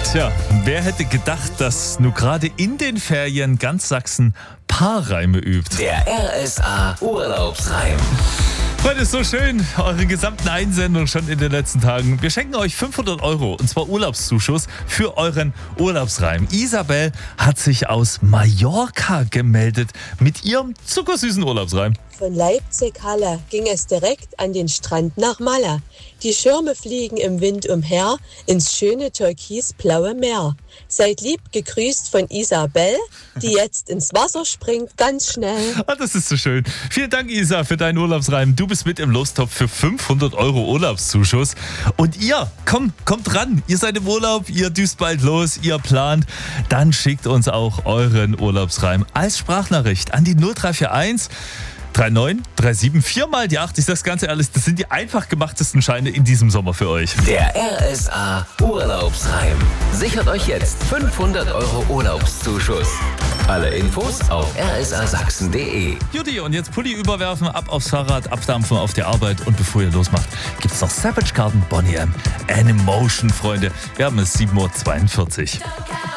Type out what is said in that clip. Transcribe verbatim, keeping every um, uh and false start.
Tja, wer hätte gedacht, dass nur gerade in den Ferien ganz Sachsen Paarreime übt? Der R S A Urlaubsreim. Heute ist so schön, eure gesamten Einsendungen schon in den letzten Tagen. Wir schenken euch fünfhundert Euro, und zwar Urlaubszuschuss für euren Urlaubsreim. Isabel hat sich aus Mallorca gemeldet mit ihrem zuckersüßen Urlaubsreim. Von Leipzig-Halle ging es direkt an den Strand nach Malle. Die Schirme fliegen im Wind umher ins schöne türkisblaue Meer. Seid lieb gegrüßt von Isabel, die jetzt ins Wasser springt, ganz schnell. Ah, das ist so schön. Vielen Dank, Isa, für deinen Urlaubsreim. Du bist mit im Lostopf für fünfhundert Euro Urlaubszuschuss. Und ihr, komm, kommt ran. Ihr seid im Urlaub, ihr düst bald los, ihr plant. Dann schickt uns auch euren Urlaubsreim als Sprachnachricht an die null drei vier eins drei neun drei sieben vier mal die acht. Ich sag's ganz ehrlich, das sind die einfach gemachtesten Scheine in diesem Sommer für euch. Der R S A Urlaubsreim. Sichert euch jetzt fünfhundert Euro Urlaubszuschuss. Alle Infos auf r s a sachsen punkt d e. Judy, und jetzt Pulli überwerfen, ab aufs Fahrrad, abdampfen auf die Arbeit. Und bevor ihr losmacht, gibt's noch Savage Garden, Boney M, Animation, Freunde. Wir haben es sieben Uhr zweiundvierzig.